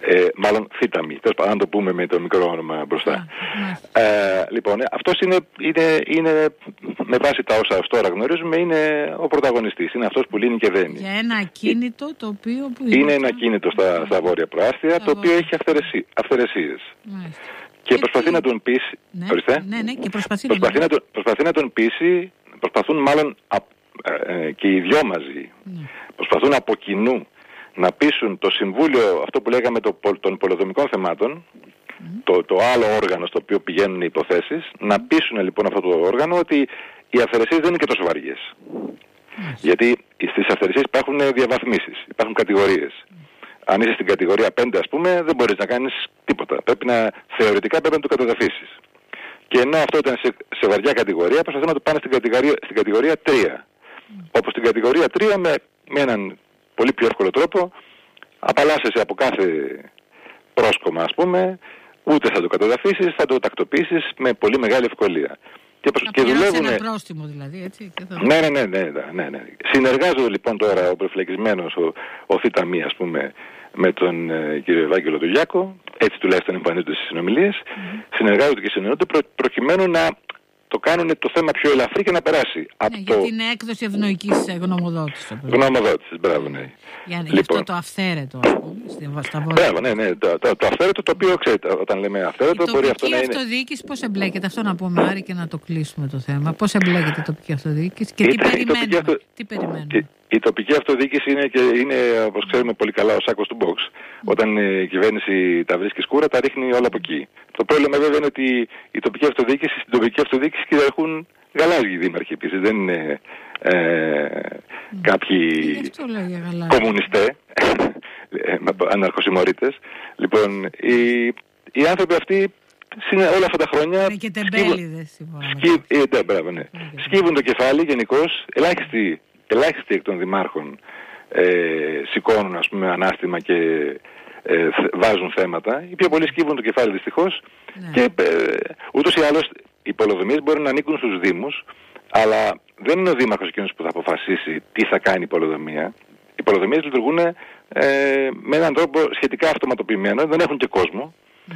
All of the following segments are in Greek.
Μάλλον θήταμη, αν το πούμε με το μικρό όνομα μπροστά. Λοιπόν, αυτός είναι με βάση τα όσα τώρα γνωρίζουμε, είναι ο πρωταγωνιστής. Είναι αυτός που λύνει και δένει. Για ένα ακίνητο το οποίο... Είναι ένα ακίνητο στα βόρεια προάστια, το οποίο έχει αυθαιρεσίες. Και προσπαθεί να τον πείσει... και προσπαθεί να τον πείσει, προσπαθούν μάλλον και οι δυο μαζί, προσπαθούν από κοινού να πείσουν το Συμβούλιο, αυτό που λέγαμε των πολεοδομικών θεμάτων, το άλλο όργανο στο οποίο πηγαίνουν οι υποθέσεις, να πείσουν λοιπόν αυτό το όργανο ότι οι αυθαιρεσίες δεν είναι και τόσο βαριές. Γιατί στις αυθαιρεσίες υπάρχουν διαβαθμίσεις, υπάρχουν κατηγορίες. Αν είσαι στην κατηγορία 5, ας πούμε, δεν μπορείς να κάνεις τίποτα. Θεωρητικά πρέπει να το καταδαφίσεις. Και ενώ αυτό ήταν σε βαριά κατηγορία, προσπαθούν να το πάνε στην κατηγορία 3. Όπως στην κατηγορία 3 με έναν πολύ πιο εύκολο τρόπο απαλλάσσεσαι από κάθε πρόσκομα, ας πούμε, ούτε θα το καταδαφίσεις, θα το τακτοποιήσεις με πολύ μεγάλη ευκολία. Και δουλεύουν ένα πρόστιμο δηλαδή, έτσι. Ναι. Συνεργάζονται λοιπόν τώρα ο προφυλακισμένος, ο Θήταμη, ας πούμε, με τον κύριο Ευάγγελο του Γιάκο, έτσι τουλάχιστον εμφανίζονται στις συνομιλίες, συνεργάζονται και συνεννούνται προκειμένου να το κάνουν το θέμα πιο ελαφρύ και να περάσει. Για την έκδοση ευνοϊκής γνωμοδότησης. Γνωμοδότησης, μπράβο, ναι. Για αυτό το αυθαίρετο, στα βόρεια. Μπράβο, ναι. Το αυθαίρετο, το οποίο ξέρετε, όταν λέμε αυθαίρετο, μπορεί αυτό να είναι... Η τοπική αυτοδιοίκηση πώς εμπλέκεται, αυτό να πούμε, Άρη, και να το κλείσουμε το θέμα. Πώς εμπλέκεται η τοπική αυτοδιοίκηση και τι περιμένουμε. Η τοπική αυτοδιοίκηση είναι, όπως ξέρουμε πολύ καλά, ο σάκος του box. Όταν η κυβέρνηση τα βρίσκει σκούρα, τα ρίχνει όλα από εκεί. Το πρόβλημα βέβαια είναι ότι η τοπική αυτοδιοίκηση, στην τοπική αυτοδιοίκηση κυριαρχούν γαλάζιοι δήμαρχοι επίσης. Δεν είναι κάποιοι κομμουνιστέ, αναρχοσημωρίτες. Λοιπόν, οι άνθρωποι αυτοί όλα αυτά τα χρόνια είναι και τεμπέληδες. Σκύβουν το κεφάλι γενικώς. Ελάχιστοι εκ των δημάρχων σηκώνουν, ας πούμε, ανάστημα και βάζουν θέματα. Οι πιο πολλοί σκύβουν το κεφάλι δυστυχώς. Και ούτως ή άλλως οι πολεοδομίες μπορεί να ανήκουν στους δήμους, αλλά δεν είναι ο δήμαρχος εκείνος που θα αποφασίσει τι θα κάνει η πολεοδομία. Οι πολεοδομίες λειτουργούν με έναν τρόπο σχετικά αυτοματοποιημένο, δεν έχουν και κόσμο.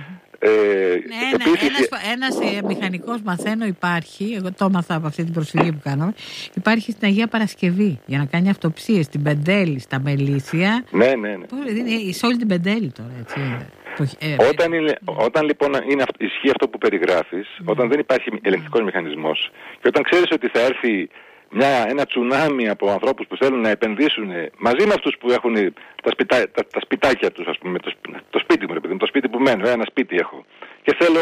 Ένας μηχανικός, μαθαίνω, υπάρχει, εγώ το έμαθα από αυτή την προσφυγή που κάναμε, υπάρχει στην Αγία Παρασκευή για να κάνει αυτοψίες στην Πεντέλη, στα Μελίσια. Ναι. Σε όλη την Πεντέλη τώρα, έτσι. Όταν λοιπόν ισχύει αυτό που περιγράφεις, όταν δεν υπάρχει ελεγκτικός μηχανισμός και όταν ξέρεις ότι θα έρθει ένα τσουνάμι από ανθρώπους που θέλουν να επενδύσουν μαζί με αυτούς που έχουν τα σπιτάκια τους, ας πούμε, το σπίτι μου, το σπίτι που μένω, ένα σπίτι έχω και θέλω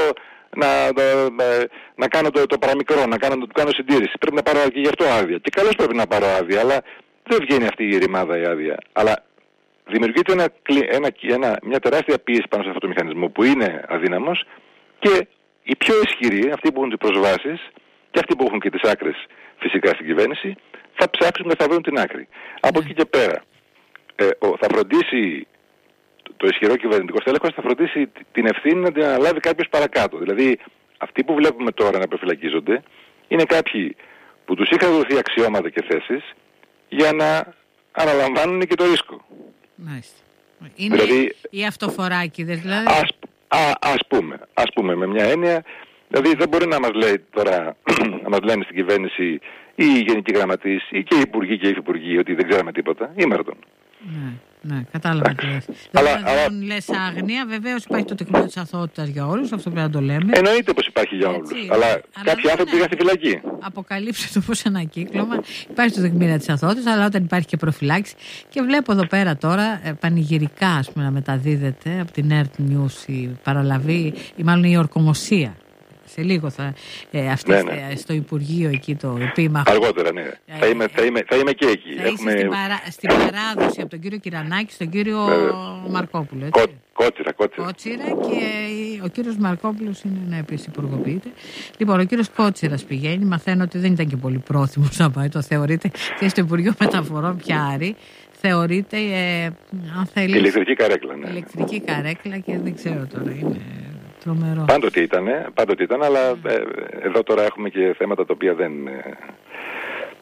να κάνω το παραμικρό, να κάνω συντήρηση, πρέπει να πάρω και γι' αυτό άδεια, και καλώς πρέπει να πάρω άδεια, αλλά δεν βγαίνει αυτή η ρημάδα η άδεια, αλλά δημιουργείται μια τεράστια πίεση πάνω σε αυτό το μηχανισμό που είναι αδύναμος, και οι πιο ισχυροί, αυτοί που έχουν τις προσβάσεις και αυτοί που έχουν και τις άκρες φυσικά στην κυβέρνηση, θα ψάξουν και θα βρουν την άκρη. Από εκεί και πέρα θα φροντίσει το ισχυρό κυβερνητικό στέλεχος, θα φροντίσει την ευθύνη να την αναλάβει κάποιος παρακάτω. Δηλαδή αυτοί που βλέπουμε τώρα να προφυλακίζονται είναι κάποιοι που τους είχαν δοθεί αξιώματα και θέσεις για να αναλαμβάνουν και το ρίσκο. Μάλιστα. Είναι δηλαδή, οι αυτοφοράκηδες δηλαδή. Ας πούμε με μια έννοια, δηλαδή δεν μπορεί να μας λέει τώρα, να μας λένε στην κυβέρνηση ή οι γενικοί γραμματείς ή και οι υπουργοί και οι υφυπουργοί ότι δεν ξέραμε τίποτα. Ήμαρτον. Ναι, κατάλαβα τι λες. Δεν λες άγνοια, βεβαίως υπάρχει το τεκμήριο της αθωότητας για όλους, αυτό πρέπει να το λέμε. Εννοείται πως υπάρχει για όλους, αλλά κάποιοι άνθρωποι πήγαν στη φυλακή. Αποκαλύψτε το πως ένα κύκλωμα, υπάρχει το τεκμήριο της αθωότητας, αλλά όταν υπάρχει και προφυλάξη. Και βλέπω εδώ πέρα τώρα πανηγυρικά, ας πούμε, να μεταδίδεται από την Earth News η παραλαβή, ή μάλλον η ορκομοσία. Σε λίγο θα στο Υπουργείο εκεί το επίμαχο. Αργότερα, ναι. Θα είμαι και εκεί. Θα είσαι στην παράδοση από τον κύριο Κυρανάκη στον κύριο Μαρκόπουλο. Κότσιρα, και ο κύριος Μαρκόπουλος είναι επίσης υπουργοποιείται. Λοιπόν, ο κύριος Κότσιρας πηγαίνει, μαθαίνω ότι δεν ήταν και πολύ πρόθυμος να πάει, το θεωρείται και στο Υπουργείο Μεταφορών πιάρι. Θεωρείται, αν θέλει. Ηλεκτρική καρέκλα, ναι. Ηλεκτρική καρέκλα και δεν ξέρω τώρα, είναι τρομερό. Πάντοτε ήταν, αλλά εδώ τώρα έχουμε και θέματα τα οποία δεν...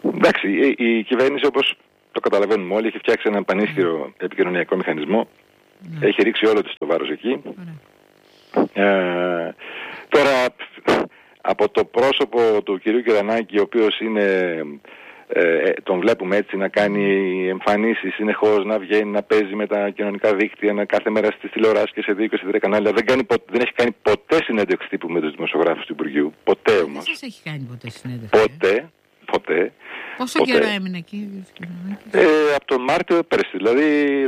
Εντάξει, η κυβέρνηση, όπως το καταλαβαίνουμε όλοι, έχει φτιάξει έναν πανίσχυρο επικοινωνιακό μηχανισμό Ναι. Έχει ρίξει όλο της το βάρος εκεί. Τώρα, από το πρόσωπο του κυρίου Κυρανάκη, ο οποίος είναι... τον βλέπουμε έτσι να κάνει εμφανίσεις συνεχώς, να βγαίνει, να παίζει με τα κοινωνικά δίκτυα, κάθε μέρα στις τηλεοράσεις και σε 2 και σε 3 κανάλια. Δεν έχει κάνει ποτέ συνέντευξη τύπου με τους δημοσιογράφους του Υπουργείου. Ποτέ όμως. Δεν σας έχει κάνει ποτέ συνέντευξη. Ποτέ. Πόσο καιρό έμεινε εκεί? Από τον Μάρτιο πέρσι, δηλαδή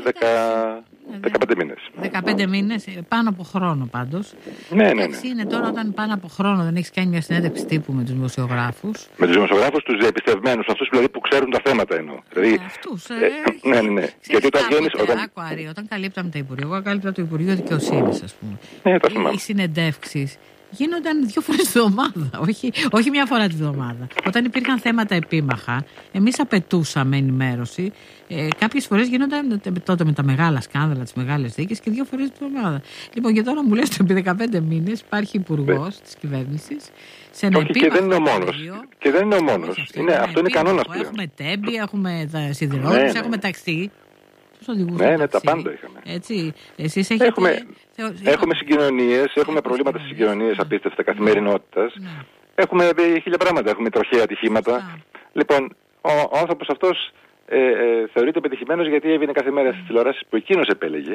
15 μήνες. 15 μήνες, πάνω από χρόνο πάντως. Ναι. Είναι τώρα όταν πάνω από χρόνο δεν έχεις κάνει μια συνέντευξη τύπου με τους δημοσιογράφους. Με τους δημοσιογράφους, τους διαπιστευμένους, αυτούς δηλαδή που ξέρουν τα θέματα εννοώ. Δηλαδή, αυτούς. Ναι. Γιατί όταν βγαίνεις... Όταν καλύπταμε τα Υπουργεία, εγώ κάλυπτα το Υπουργείο Δικαιοσύνης, ας πούμε. Ναι, τα θυμάμαι. Οι συνεντεύξεις γίνονταν 2 φορές τη βδομάδα, όχι μια φορά τη βδομάδα. Όταν υπήρχαν θέματα επίμαχα, εμείς απαιτούσαμε ενημέρωση. Κάποιες φορές γίνονταν τότε με τα μεγάλα σκάνδαλα, τις μεγάλες δίκες, και 2 φορές τη βδομάδα. Λοιπόν, και τώρα μου λες ότι επί 15 μήνες υπάρχει υπουργός της κυβέρνησης σε ένα επίμαχο. Και δεν είναι ο μόνος. Αυτό είναι κανόνας πλέον. Έχουμε τέμπη, έχουμε σιδηρόδρομους, έχουμε ταξί. Ναι, τα πάντα είχαμε. Έτσι, εσείς έχετε... Έχουμε συγκοινωνίες, έχουμε προβλήματα στις συγκοινωνίες απίστευτα καθημερινότητας. Ναι. Έχουμε 1000 πράγματα, έχουμε τροχαία ατυχήματα. Λοιπόν, ο άνθρωπος αυτός θεωρείται πετυχημένος γιατί έβγαινε κάθε μέρα στις τηλεοράσεις που εκείνος επέλεγε.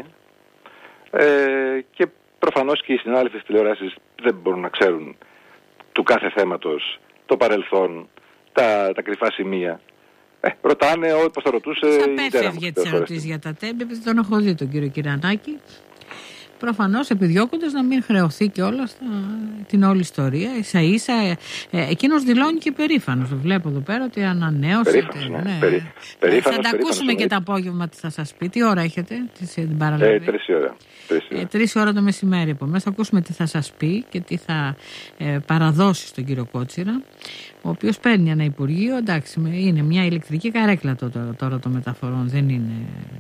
Και προφανώς και οι συνάδελφοι στις τηλεοράσεις δεν μπορούν να ξέρουν του κάθε θέματος το παρελθόν, τα κρυφά σημεία. Ρωτάνε πώς θα ρωτούσε η μητέρα μου. Απέφευγε τις ερωτήσεις για τα τέμπη, επειδή τον έχω δει τον κύριο Κυρανάκη. Προφανώς επιδιώκοντας να μην χρεωθεί και όλα την όλη ιστορία. Ίσα-ίσα εκείνος δηλώνει και περήφανος. Το βλέπω εδώ πέρα ότι ανανέωσε. Περήφανος, θα τα ακούσουμε και το απόγευμα τι θα σας πει. Τι ώρα έχετε την παραλαβή? 3 ώρα. 3 ώρα το μεσημέρι επομένως. Θα ακούσουμε τι θα σας πει και τι θα παραδώσει στον κύριο Κότσιρα, ο οποίος παίρνει ένα Υπουργείο. Εντάξει, είναι μια ηλεκτρική καρέκλα τώρα των μεταφορών. Δεν είναι...